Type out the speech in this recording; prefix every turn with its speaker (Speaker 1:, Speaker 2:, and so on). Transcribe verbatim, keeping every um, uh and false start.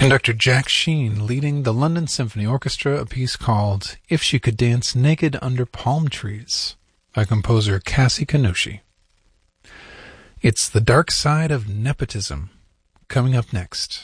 Speaker 1: Conductor Jack Sheen leading the London Symphony Orchestra, a piece called If She Could Dance Naked Under Palm Trees by composer Cassie Kanoshi. It's The Dark Side of Nepotism, coming up next.